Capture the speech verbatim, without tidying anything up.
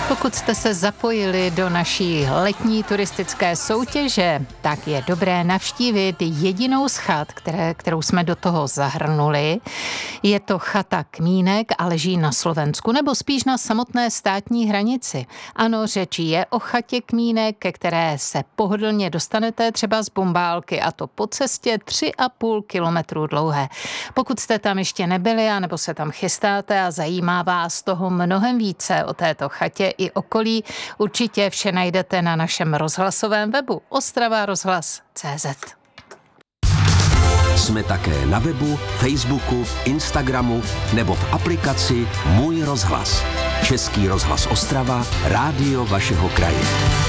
Pokud jste se zapojili do naší letní turistické soutěže, tak je dobré navštívit jedinou z chat, které, kterou jsme do toho zahrnuli. Je to chata Kmínek a leží na Slovensku, nebo spíš na samotné státní hranici. Ano, řeč je o chatě Kmínek, ke které se pohodlně dostanete třeba z Bombálky, a to po cestě tři a půl kilometru dlouhé. Pokud jste tam ještě nebyli, anebo se tam chystáte a zajímá vás toho mnohem více o této chatě i okolí, určitě vše najdete na našem rozhlasovém webu ostrava rozhlas tečka cé zet. Jsme také na webu, Facebooku, Instagramu nebo v aplikaci Můj rozhlas. Český rozhlas Ostrava, rádio vašeho kraje.